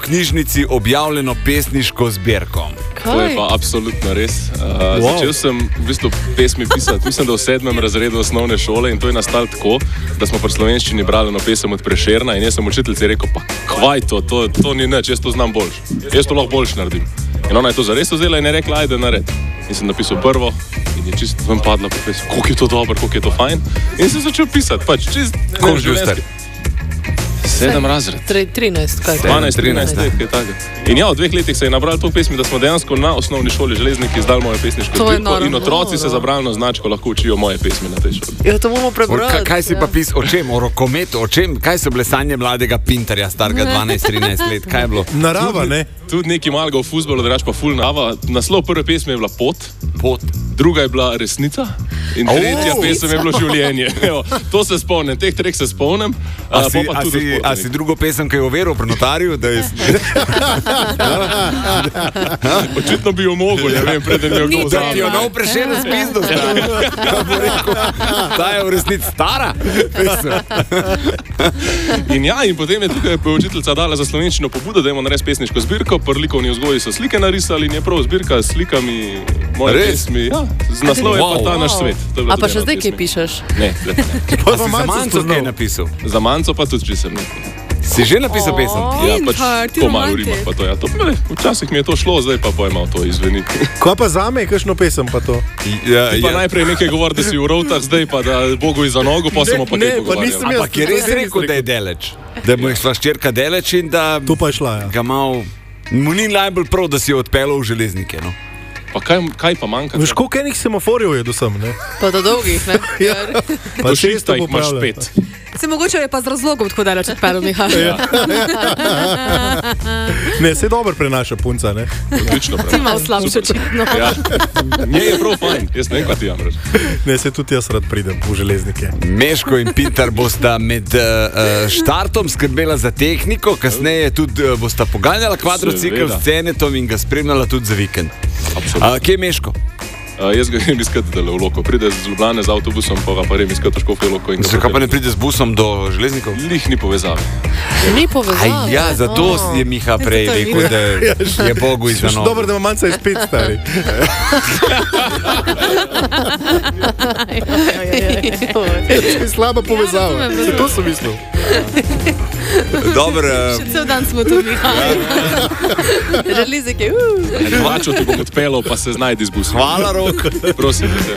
knjižnici objavljeno pesniško zbirko. To je pa absolutno res. Začel sem v bistvu pesmi pisati, mislim, da v 7. razredu osnovne šole in to je nastalo tako, da smo pri slovenščini brali eno pesem od Prešerna in jaz sem učiteljici rekel, pa kvaj to ni nič, jaz to znam boljš. Jaz to lahko boljš naredim. In ona je to zares vzela in je rekla, ajde nared. In sem napisal prvo in je čisto ven padla po pesmi, koliko je to dobro, koliko je to fajn. In sem začel pisati, pač čist življenjski. 7 razred. 13, kaj? 12-13 let, kaj tako. In ja, v 2 letih se je nabralo to pesmi, da smo dejansko na osnovni šoli Železniki izdali moje pesniško zbirko in otroci se za bralno značko lahko učijo moje pesmi na tej šoli. Ja, to bomo prebrali. Kaj si pa pisal, o čem? O rokometu, o čem? Kaj so bile sanje mladega Pintarja, starega 12-13 let? Kaj je bilo? Narava, ne? Tudi nekaj malega v fuzbolu, drugače pa ful narava. Naslov prve pesmi je bila Pot. Druga je bila Resnica in tretja pesem je bilo Življenje. Evo, to se spomnim, teh 3 se spomnim. A si drugo pesem, ki je overil pri notarju? Očitno bi jo mogel, ne vem, preden mi jo kdo Da ti jo nov Prešeren spizdo stari. Ta je v resnici stara pesem. In potem je tukaj učiteljica dala za slovenščino pobudo, da imamo narediti pesniško zbirko, pri likovni vzgoji so slike narisali in je prav zbirka s slikami moje pesmi. Ja, z naslovom je pa ta naš svet. A pa še zdaj kaj pišeš? Ne. Pa si za Manco kaj napisal? Za Manco pa tudi, če sem nekaj. Si že napisal pesem? Ja, pač to malo rima pa to. Ja, to včasih mi je to šlo, zdaj pa pojmal to izveni. Ko pa zame, kakšno pesem pa to? Pa najprej nekaj govori, da si v rovtah, zdaj pa da Bogu iza nogo, pa smo pa kaj pogovarjali. Ampak je res rekel, da je deleč. Da mu je šla ščerka deleč in da to pa je šla, ja. Ga mal, mu ni najbolj prav, da si jo odpeljal v Železnike, no. Pa kaj pa manjka? Veš, koliko enih semaforjev je do sem, ne? Pa do dolgih, ne? Ja. Pa 6 jih imaš 5. Se mogoče je pa z razlogom tako daleč odpeljal, Miha. Ja. Ne, se dobro prenaša punca, ne? Odlično prenaša. Ti malo slabše očitno. Ja. Nje je prav fajn, jaz ne vem, kaj ti jamraš. Ne, se tudi jaz rad pridem v Železnike. Meško in Pintar bosta med štartom skrbela za tehniko, kasneje tudi bosta poganjala kvadrocikl s Cenetom in ga spremljala tudi za vikend. Kje je Meško? Jaz ga grem iskati dole v Loko. Pride z Ljubljane z avtobusom, pa ga grem iskati v Škofjo Loko. Zakaj pa ne pride z busom do Železnikov? Lih ni povezave. Ni povezave? Ja, zato je Miha prej rekel, da je Bogu iza nogo. Dobro, da ima Manca je spet stari. Slaba povezava. To sem mislil. Dobro. Še cel dan smo tu, Miha. Železnike. Hvačo te bom odpeljal, pa se znajdi z busom. Hvala, Rok. Prosim.